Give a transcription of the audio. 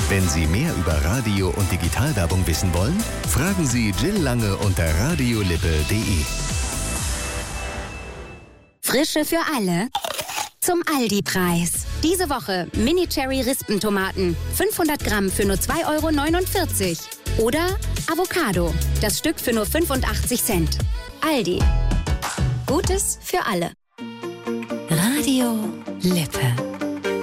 Wenn Sie mehr über Radio- und Digitalwerbung wissen wollen, fragen Sie Jill Lange unter radiolippe.de. Frische für alle zum Aldi-Preis. Diese Woche Mini-Cherry-Rispentomaten, 500 Gramm für nur 2,49 € Oder Avocado, das Stück für nur 85 Cent. Aldi. Gutes für alle. Radio Lippe.